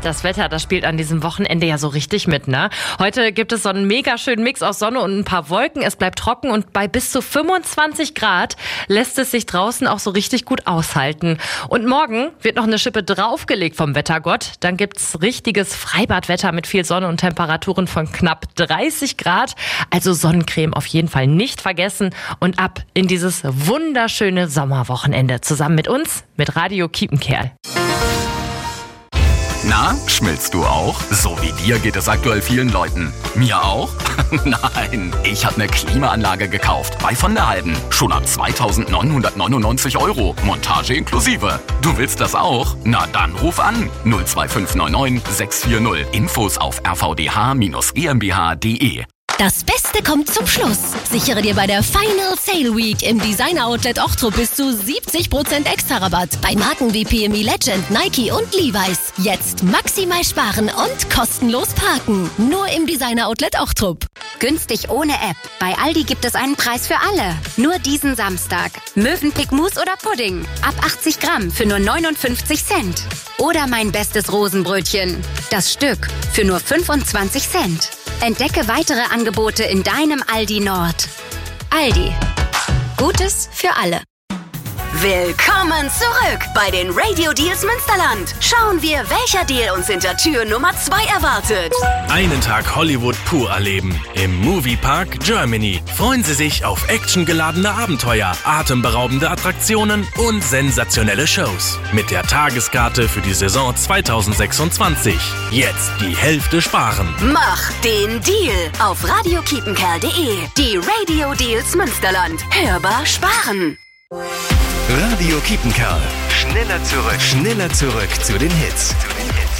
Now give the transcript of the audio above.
das Wetter, das spielt an diesem Wochenende ja so richtig mit, ne? Heute gibt es so einen mega schönen Mix aus Sonne und ein paar Wolken. Es bleibt trocken und bei bis zu 25 Grad lässt es sich draußen auch so richtig gut aushalten. Und morgen wird noch eine Schippe draufgelegt vom Wettergott. Dann gibt's richtiges Freibadwetter mit viel Sonne und Temperaturen von knapp 30 Grad. Also Sonnencreme auf jeden Fall nicht vergessen und ab in dieses wunderschöne Sommerwochenende. Zusammen mit uns, mit Radio Kiepenkerl. Na, schmilzt du auch? So wie dir geht es aktuell vielen Leuten. Mir auch? Nein, ich habe eine Klimaanlage gekauft. Bei von der Halben. Schon ab 2.999 €. Montage inklusive. Du willst das auch? Na dann ruf an. 02599 640. Infos auf rvdh-gmbh.de. Das Beste kommt zum Schluss. Sichere dir bei der Final Sale Week im Designer Outlet Ochtrup bis zu 70% extra Rabatt bei Marken wie PME Legend, Nike und Levi's. Jetzt maximal sparen und kostenlos parken. Nur im Designer Outlet Ochtrup. Günstig ohne App. Bei Aldi gibt es einen Preis für alle. Nur diesen Samstag. Mövenpick Mousse oder Pudding. Ab 80 Gramm für nur 59 Cent. Oder mein bestes Rosenbrötchen. Das Stück für nur 25 Cent. Entdecke weitere Angebote in deinem Aldi Nord. Aldi. Gutes für alle. Willkommen zurück bei den Radio Deals Münsterland. Schauen wir, welcher Deal uns hinter Tür Nummer 2 erwartet. Einen Tag Hollywood pur erleben. Im Moviepark Germany. Freuen Sie sich auf actiongeladene Abenteuer, atemberaubende Attraktionen und sensationelle Shows. Mit der Tageskarte für die Saison 2026. Jetzt die Hälfte sparen. Mach den Deal auf radiokiepenkerl.de. Die Radio Deals Münsterland. Hörbar sparen. Radio Kiepenkerl. Schneller zurück zu den Hits.